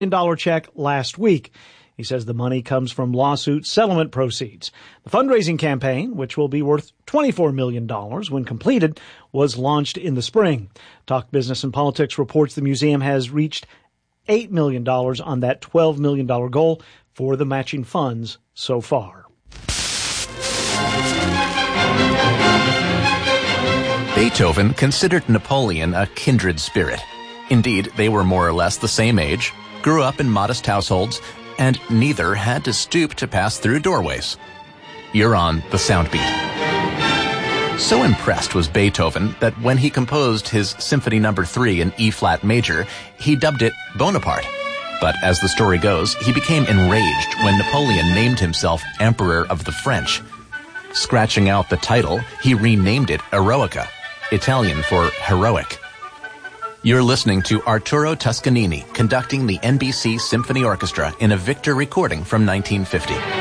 million check last week. He says the money comes from lawsuit settlement proceeds. The fundraising campaign, which will be worth $24 million when completed, was launched in the spring. Talk Business and Politics reports the museum has reached $8 million on that $12 million goal for the matching funds so far. Beethoven considered Napoleon a kindred spirit. Indeed, they were more or less the same age, grew up in modest households, and neither had to stoop to pass through doorways. You're on the Soundbeat. So impressed was Beethoven that when he composed his Symphony No. 3 in E-flat major, he dubbed it Bonaparte. But as the story goes, he became enraged when Napoleon named himself Emperor of the French. Scratching out the title, he renamed it Eroica, Italian for heroic. You're listening to Arturo Toscanini conducting the NBC Symphony Orchestra in a Victor recording from 1950.